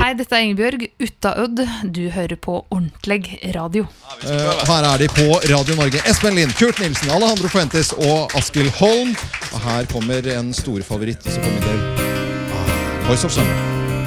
Hei, dette Ingebjørg, Utta-Ødd. Du hører på Ordentlig Radio. Her de på Radio Norge. Espen Lind, Kurt Nilsen, Alejandro Fuentes og Askild Holm. Og her kommer en stor favoritt, så for min del Voice of Summer.